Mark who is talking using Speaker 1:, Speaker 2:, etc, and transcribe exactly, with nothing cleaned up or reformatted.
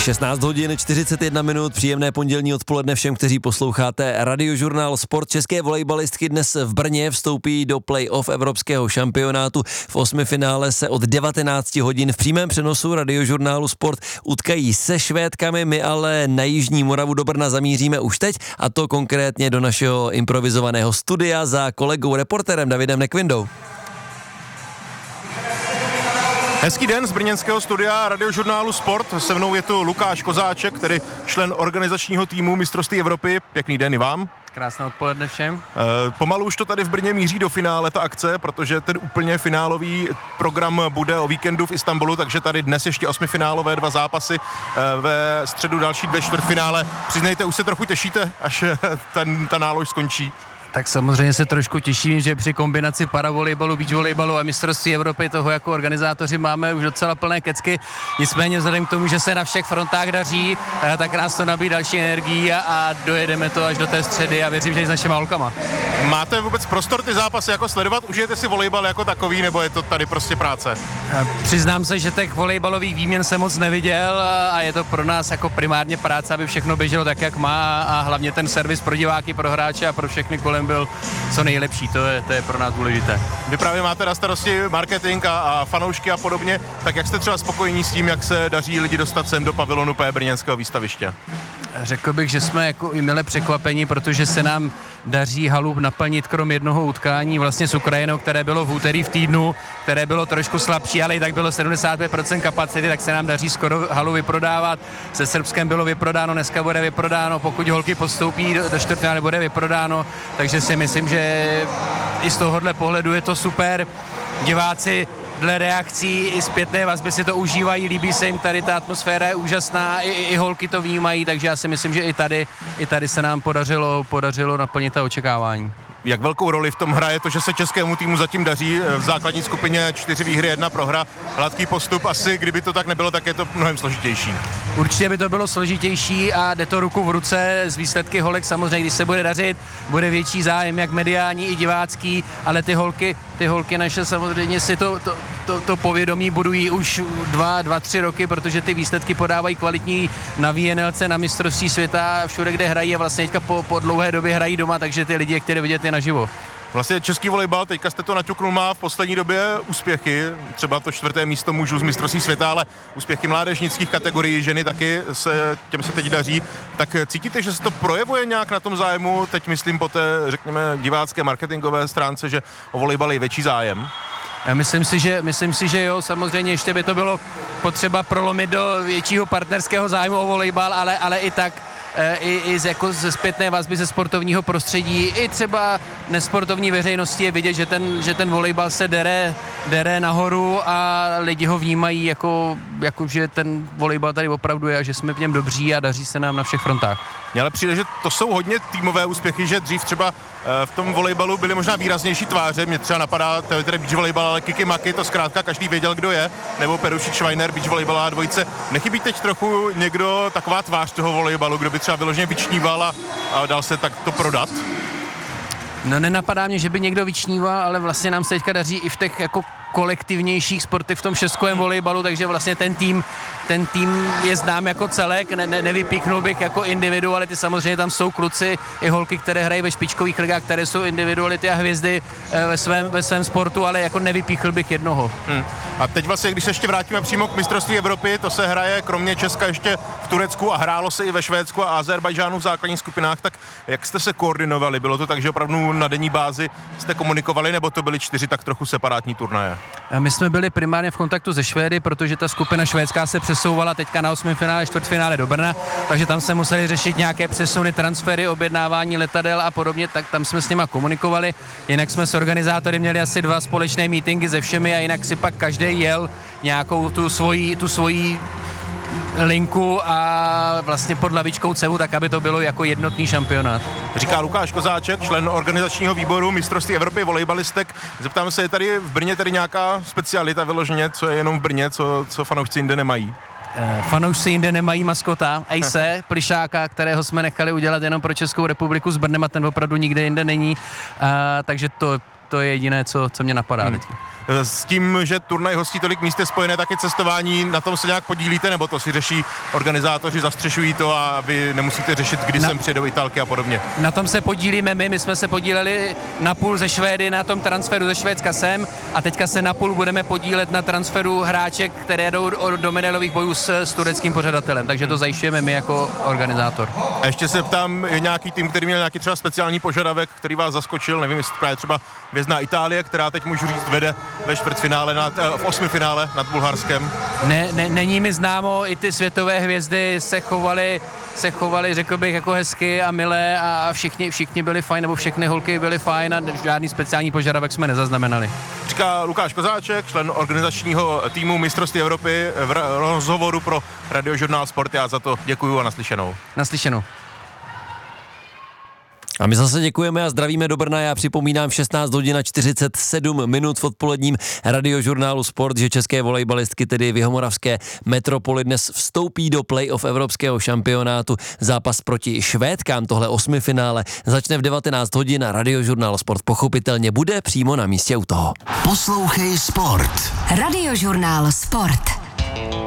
Speaker 1: šestnáct hodin čtyřicet jedna minut, příjemné pondělní odpoledne všem, kteří posloucháte Radiožurnál Sport. České volejbalistky dnes v Brně vstoupí do play-off evropského šampionátu. V osmifinále se od devatenácti hodin v přímém přenosu Radiožurnálu Sport utkají se Švédkami, my ale na Jižní Moravu do Brna zamíříme už teď, a to konkrétně do našeho improvizovaného studia za kolegou reportérem Davidem Nekvindou.
Speaker 2: Hezký den z brněnského studia Radiožurnálu Sport. Se mnou je tu Lukáš Kozáček, tedy člen organizačního týmu mistrovství Evropy. Pěkný den i vám.
Speaker 3: Krásné odpoledne všem.
Speaker 2: E, pomalu už to tady v Brně míří do finále ta akce, protože ten úplně finálový program bude o víkendu v Istanbulu, takže tady dnes ještě osmifinálové dva zápasy, e, ve středu další dvě čtvrtfinále. Přiznejte, už se trochu těšíte, až ten, ta nálož skončí?
Speaker 3: Tak samozřejmě se trošku těším, že při kombinaci paravolejbalu, beach volejbalu a mistrovství Evropy toho jako organizátoři máme už docela plné kecky. Nicméně vzhledem k tomu, že se na všech frontách daří, tak nás to nabíjí další energii a, a dojedeme to až do té středy a věřím, že i s našimi holkama.
Speaker 2: Máte vůbec prostor ty zápasy jako sledovat? Užijete si volejbal jako takový, nebo je to tady prostě práce?
Speaker 3: Přiznám se, že těch volejbalových výměn jsem moc neviděl a je to pro nás jako primárně práce, aby všechno běželo tak, jak má, a hlavně ten servis pro diváky, pro hráče a pro všechny kolem byl co nejlepší, to je, to je pro nás důležité.
Speaker 2: Vy právě máte na starosti marketing a, a fanoušky a podobně, tak jak jste třeba spokojení s tím, jak se daří lidi dostat sem do pavilonu P brněnského výstaviště?
Speaker 3: Řekl bych, že jsme jako i mile překvapení, protože se nám daří halu naplnit krom jednoho utkání vlastně s Ukrajinou, které bylo v úterý v týdnu, které bylo trošku slabší, ale i tak bylo sedmdesát pět procent kapacity, tak se nám daří skoro halu vyprodávat. Se Srbskem bylo vyprodáno, dneska bude vyprodáno, pokud holky postoupí do, do čtvrtfinále, bude vyprodáno, takže si myslím, že i z tohohle pohledu je to super. Diváci dle reakcí i zpětné vazby si to užívají, líbí se jim tady, ta atmosféra je úžasná, i, i holky to vnímají, takže já si myslím, že i tady, i tady se nám podařilo, podařilo naplnit ta očekávání.
Speaker 2: Jak velkou roli v tom hraje to, že se českému týmu zatím daří v základní skupině čtyři výhry, jedna prohra, hladký postup? Asi kdyby to tak nebylo, tak je to mnohem složitější.
Speaker 3: Určitě by to bylo složitější a jde to ruku v ruce z výsledky holek. Samozřejmě, když se bude dařit, bude větší zájem, jak mediální i divácký, ale ty holky, ty holky naše samozřejmě si to, to, to, to povědomí budují už dva, dva, tři roky, protože ty výsledky podávají kvalitní na V N L C, na mistrovství světa, všude, kde hrají, a vlastně teďka po, po dlouhé době hrají doma, takže ty lidi, kteří vidět je naživo.
Speaker 2: Vlastně český volejbal, teďka jste to naťuknul, má v poslední době úspěchy, třeba to čtvrté místo mužů z mistrovství světa, ale úspěchy mládežnických kategorií, ženy taky, se, těm se teď daří. Tak cítíte, že se to projevuje nějak na tom zájmu? Teď myslím po té, řekněme, divácké marketingové stránce, že o volejbal je větší zájem?
Speaker 3: Myslím si, že, myslím si, že jo, samozřejmě ještě by to bylo potřeba prolomit do většího partnerského zájmu o volejbal, ale, ale i tak i, i z, jako ze zpětné vazby ze sportovního prostředí, i třeba nesportovní veřejnosti je vidět, že ten, že ten volejbal se dere, dere nahoru a lidi ho vnímají jako, jako, že ten volejbal tady opravdu je a že jsme v něm dobří a daří se nám na všech frontách.
Speaker 2: Mně ale přijde, že to jsou hodně týmové úspěchy, že dřív třeba v tom volejbalu byly možná výraznější tváře. Mě třeba napadá tedy beach volejbal, ale Kiki Maki, to zkrátka každý věděl, kdo je, nebo Peruši Schweiner, beach volejbalová dvojice. Nechybí teď trochu někdo, taková tvář toho volejbalu, kdo by třeba vyloženě vyčníval a, a dal se tak to prodat?
Speaker 3: No, nenapadá mě, že by někdo vyčníval, ale vlastně nám se teďka daří i v těch jako kolektivnějších sportech v tom šestkovém volejbalu, takže vlastně ten tým, ten tým je znám jako celek, ne, ne, nevypíknul bych jako individuality, samozřejmě tam jsou kluci i holky, které hrají ve špičkových ligách, které jsou individuality a hvězdy ve svém, ve svém sportu, ale jako nevypíchl bych jednoho.
Speaker 2: Hmm. A teď vlastně, když se ještě vrátíme přímo k mistrovství Evropy, to se hraje kromě Česka ještě v Turecku a hrálo se i ve Švédsku a Azerbajdžánu v základních skupinách, tak jak jste se koordinovali? Bylo to tak, že opravdu na denní bázi jste komunikovali, nebo to byly čtyři tak trochu separátní turnaje?
Speaker 3: My jsme byli primárně v kontaktu se Švédy, protože ta skupina švédská se přesouvala teďka na osmém finále, čtvrtfinále do Brna, takže tam se museli řešit nějaké přesuny, transfery, objednávání letadel a podobně, tak tam jsme s nima komunikovali. Jinak jsme s organizátory měli asi dva společné meetingy se všemi a jinak si pak každý jel nějakou tu svoji, tu svoji linku a vlastně pod lavičkou cevu, tak aby to bylo jako jednotný šampionát.
Speaker 2: Říká Lukáš Kozáček, člen organizačního výboru mistrovství Evropy volejbalistek. Zeptám se, je tady v Brně tady nějaká specialita vyloženě, co je jenom v Brně, co, co fanoušci jinde nemají?
Speaker 3: Fanoušci jinde nemají maskota, Ejse, plišáka, kterého jsme nechali udělat jenom pro Českou republiku s Brnem a ten opravdu nikde jinde není, a, takže to, to je jediné, co, co mě napadá hmm. teď.
Speaker 2: S tím, že turnaj hostí tolik míst je spojené taky cestování, na tom se nějak podílíte, nebo to si řeší organizátoři, zastřešují to a vy nemusíte řešit, kdy
Speaker 3: na,
Speaker 2: sem přijedou Italky a podobně?
Speaker 3: Na tom se podílíme my, my jsme se podíleli napůl ze Švédy na tom transferu ze Švédska sem a teďka se napůl budeme podílet na transferu hráček, které jdou do medailových bojů s, s tureckým pořadatelem, takže to zajišťujeme my jako organizátor.
Speaker 2: A ještě se ptám, je nějaký tým, který měl nějaký třeba speciální požadavek, který vás zaskočil, nevím, jestli právě třeba Vězná Itálie, která teď můžu říct vede ve čtvrtfinále, nad, v osmifinále nad Bulharskem?
Speaker 3: Ne, ne, není mi známo, i ty světové hvězdy se chovaly, se chovaly, řekl bych, jako hezky a milé a všichni, všichni byli fajn, nebo všechny holky byly fajn a žádný speciální požadavek jsme nezaznamenali.
Speaker 2: Říká Lukáš Kozáček, člen organizačního týmu Mistrovství Evropy v rozhovoru pro Radiožurnál Sport. Já za to děkuju a naslyšenou.
Speaker 3: Naslyšenou.
Speaker 1: A my zase děkujeme a zdravíme do Brna. Já připomínám v šestnáct hodin a čtyřicet sedm minut v odpoledním Radiožurnálu Sport, že české volejbalistky, tedy v jihomoravské Metropoli, dnes vstoupí do play-off evropského šampionátu. Zápas proti Švédkám, tohle osmifinále, začne v devatenáct hodin a Radiožurnál Sport pochopitelně bude přímo na místě u toho.
Speaker 4: Poslouchej Sport.
Speaker 5: Radiožurnál Sport.